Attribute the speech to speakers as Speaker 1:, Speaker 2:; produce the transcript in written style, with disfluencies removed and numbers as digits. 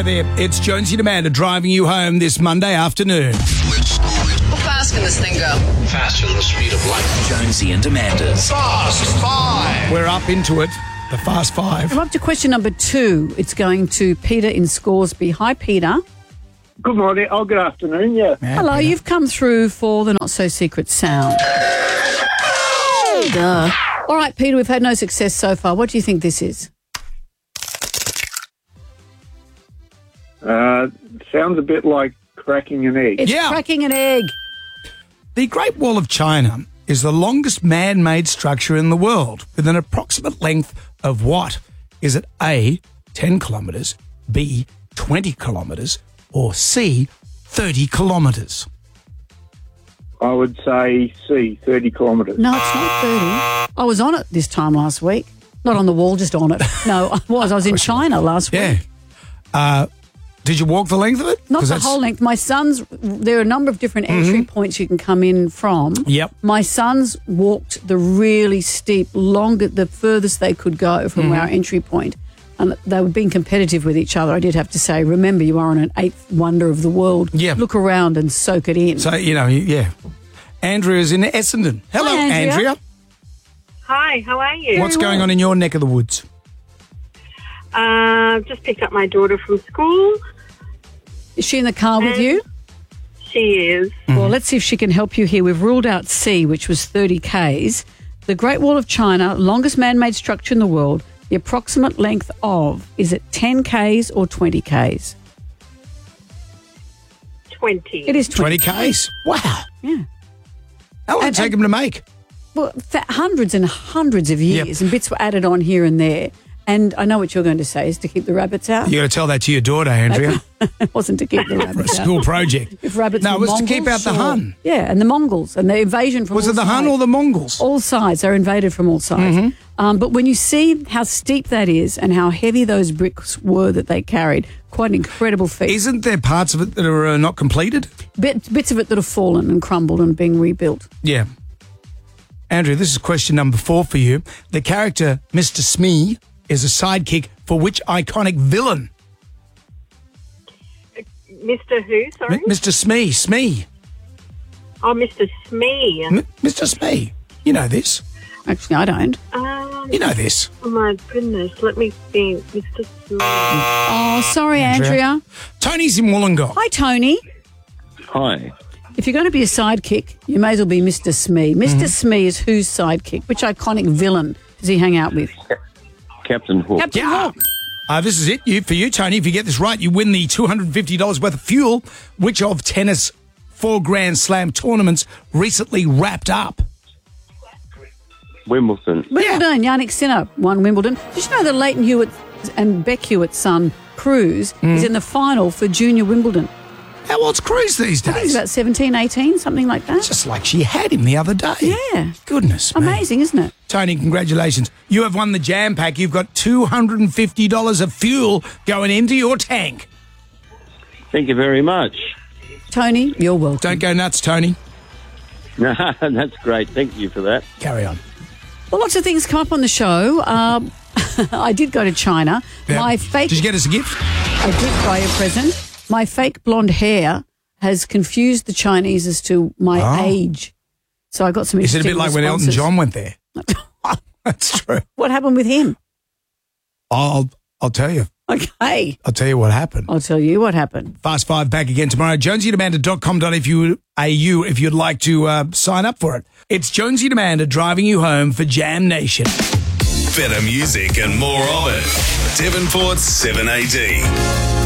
Speaker 1: there. It's Jonesy and Amanda driving you home this Monday afternoon.
Speaker 2: How fast can this thing go?
Speaker 3: Faster than the speed of light.
Speaker 4: Jonesy and Amanda's
Speaker 3: Fast Five.
Speaker 1: We're up into it. The Fast Five.
Speaker 5: I'm up to question number 2. It's going to Peter in Scoresby. Hi, Peter.
Speaker 6: Good morning. Oh, good afternoon, yeah.
Speaker 5: Hello,
Speaker 1: Peter.
Speaker 5: you've come through for the not-so-secret sound. Duh. All right, Peter, we've had no success so far. What do you think this is?
Speaker 6: Sounds a bit like cracking an egg.
Speaker 5: It's
Speaker 1: Yeah.
Speaker 5: cracking an egg.
Speaker 1: The Great Wall of China is the longest man-made structure in the world with an approximate length of what? Is it A, 10 kilometres, B, 20 kilometres, or C, 30 kilometres?
Speaker 6: I would say C, 30 kilometres.
Speaker 5: No, it's not 30. I was on it this time last week. Not on the wall, just on it. No, I was. I was in China last week.
Speaker 1: Yeah. Did you walk the length of it?
Speaker 5: Not
Speaker 1: 'Cause
Speaker 5: the
Speaker 1: that's-
Speaker 5: whole length. My son's, there are a number of different entry points you can come in from.
Speaker 1: Yep.
Speaker 5: My sons walked the really steep, the furthest they could go from our entry point. And they were being competitive with each other, I did have to say. Remember, you are on an 8th wonder of the world.
Speaker 1: Yeah.
Speaker 5: Look around and soak it in.
Speaker 1: So, yeah. Andrea's in Essendon. Hello,
Speaker 5: Hi, Andrea.
Speaker 1: Andrea.
Speaker 7: Hi, how are you?
Speaker 1: What's going on in your neck of the woods?
Speaker 7: Just picked up my daughter from school.
Speaker 5: Is she in the car with you?
Speaker 7: She is.
Speaker 5: Well, let's see if she can help you here. We've ruled out C, which was 30 Ks. The Great Wall of China, longest man-made structure in the world. The approximate length of, is it 10 Ks or 20 Ks?
Speaker 7: 20.
Speaker 5: It is 20.
Speaker 1: 20 Ks. Wow.
Speaker 5: Yeah.
Speaker 1: How long did it take them to make?
Speaker 5: Well, hundreds and hundreds of years, and bits were added on here and there. And I know what you're going to say is to keep the rabbits out.
Speaker 1: You got to tell that to your daughter, Andrea.
Speaker 5: It wasn't to keep the
Speaker 1: For a
Speaker 5: rabbits out.
Speaker 1: school project.
Speaker 5: If rabbits
Speaker 1: No, it
Speaker 5: were
Speaker 1: was to keep
Speaker 5: Mongols,
Speaker 1: out the
Speaker 5: sure.
Speaker 1: Hun.
Speaker 5: Yeah, and the Mongols and the invasion from
Speaker 1: Was
Speaker 5: all
Speaker 1: it the
Speaker 5: sides.
Speaker 1: Hun or the Mongols?
Speaker 5: All sides. They're invaded from all sides. But when you see how steep that is and how heavy those bricks were that they carried, quite an incredible feat.
Speaker 1: Isn't there parts of it that are not completed?
Speaker 5: Bits of it that have fallen and crumbled and being rebuilt.
Speaker 1: Yeah. Andrea, this is question number 4 for you. The character Mr. Smee is a sidekick for which iconic villain?
Speaker 7: Mr. Who, sorry?
Speaker 1: Mr. Smee.
Speaker 7: Oh, Mr. Smee.
Speaker 1: Mr. Smee. You know this.
Speaker 5: Actually, I don't.
Speaker 1: You know this.
Speaker 7: Oh, my goodness. Let me think. Mr. Smee.
Speaker 5: Oh, sorry, Andrea.
Speaker 1: Tony's in Wollongong.
Speaker 5: Hi, Tony.
Speaker 6: Hi.
Speaker 5: If you're going to be a sidekick, you may as well be Mr. Smee. Mr. Smee is whose sidekick? Which iconic villain does he hang out with?
Speaker 6: Captain Hook.
Speaker 5: Captain
Speaker 1: Yeah.
Speaker 5: Hook.
Speaker 1: This is it. For you, Tony. If you get this right, you win the $250 worth of fuel. Which of tennis 4 Grand Slam tournaments recently wrapped up?
Speaker 6: Wimbledon.
Speaker 5: Wimbledon. Yannick Sinner won Wimbledon. Did you know that Leighton Hewitt and Beck Hewitt's son, Cruz, is in the final for Junior Wimbledon?
Speaker 1: How old's Cruz these
Speaker 5: I think
Speaker 1: days?
Speaker 5: he's about 17, 18, something like that.
Speaker 1: Just like she had him the other day.
Speaker 5: Yeah.
Speaker 1: Goodness me.
Speaker 5: Amazing, isn't it?
Speaker 1: Tony, congratulations. You have won the Jam Pack. You've got $250 of fuel going into your tank.
Speaker 6: Thank you very much.
Speaker 5: Tony, you're welcome.
Speaker 1: Don't go nuts, Tony.
Speaker 6: That's great. Thank you for that.
Speaker 1: Carry on.
Speaker 5: Well, lots of things come up on the show. I did go to China.
Speaker 1: Yeah. Did you get us a gift?
Speaker 5: I did buy a present. My fake blonde hair has confused the Chinese as to my age. So I got some
Speaker 1: Is it a
Speaker 5: interesting
Speaker 1: bit like when Elton
Speaker 5: responses.
Speaker 1: John went there? That's true.
Speaker 5: What happened with him?
Speaker 1: I'll tell you.
Speaker 5: Okay.
Speaker 1: I'll tell you what happened.
Speaker 5: I'll tell you what happened.
Speaker 1: Fast 5 back again tomorrow. JonesyandAmanda.com.au if you'd like to sign up for it. It's Jonesy and Amanda driving you home for Jam Nation.
Speaker 8: Better music and more of it. Devonport's 7AD.